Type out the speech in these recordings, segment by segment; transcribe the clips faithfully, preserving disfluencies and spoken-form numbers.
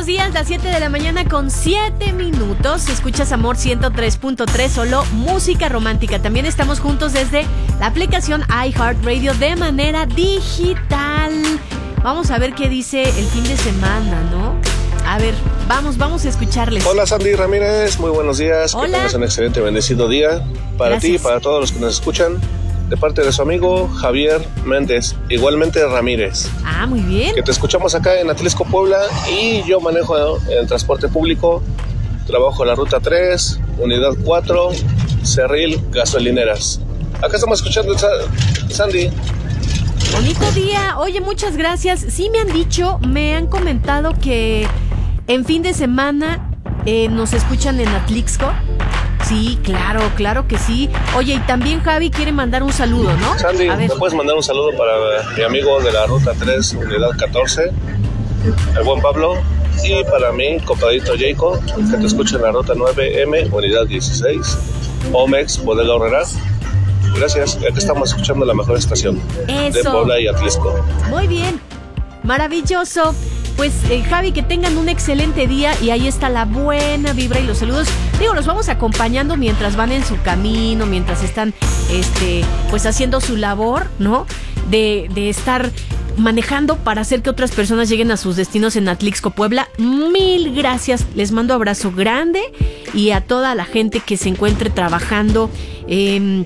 buenos días, las siete de la mañana con siete minutos. Escuchas Amor ciento tres punto tres, solo música romántica. También estamos juntos desde la aplicación iHeartRadio de manera digital. Vamos a ver qué dice el fin de semana, ¿no? A ver, vamos, vamos a escucharles. Hola Sandy Ramírez, muy buenos días. Hola. Que tengas un excelente, bendecido día para Gracias. ti y para todos los que nos escuchan. De parte de su amigo Javier Méndez, igualmente Ramírez. Ah, muy bien. Que te escuchamos acá en Atlisco, Puebla, y yo manejo el transporte público. Trabajo en la ruta tres, unidad cuatro, Cerril, gasolineras. Acá estamos escuchando, Sandy. Bonito día. Oye, muchas gracias. Sí me han dicho, me han comentado que en fin de semana eh, nos escuchan en Atlixco. Sí, claro, claro que sí. Oye, y también Javi quiere mandar un saludo, ¿no? Sandy, a ver. ¿me puedes mandar un saludo para mi amigo de la ruta tres, unidad catorce, el buen Pablo? Y para mi compadrito Jacob, que te escucha en la ruta nueve eme, unidad dieciséis, Omex, Bodega Horrera. Gracias, ya que estamos escuchando la mejor estación Eso. de Puebla y Atlisco. Muy bien, maravilloso. Pues eh, Javi, que tengan un excelente día y ahí está la buena vibra y los saludos. Digo, los vamos acompañando mientras van en su camino, mientras están este, pues haciendo su labor, ¿no? De, de estar manejando para hacer que otras personas lleguen a sus destinos en Atlixco, Puebla. Mil gracias, les mando abrazo grande y a toda la gente que se encuentre trabajando. Eh,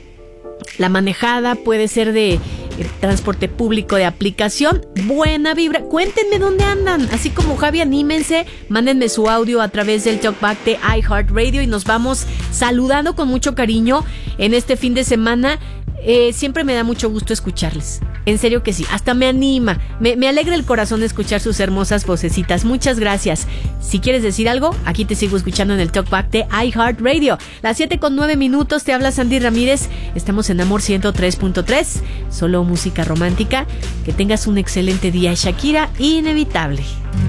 la manejada puede ser de transporte público, de aplicación, buena vibra. Cuéntenme dónde andan, así como Javi, anímense, mándenme su audio a través del talkback de iHeartRadio y nos vamos saludando con mucho cariño en este fin de semana. Eh, siempre me da mucho gusto escucharles, en serio que sí, hasta me anima, me, me alegra el corazón escuchar sus hermosas vocecitas. Muchas gracias. Si quieres decir algo, aquí te sigo escuchando en el talkback de iHeartRadio. Las siete con nueve minutos, te habla Sandy Ramírez. Estamos en Amor ciento tres punto tres, solo música romántica. Que tengas un excelente día. Shakira, Inevitable.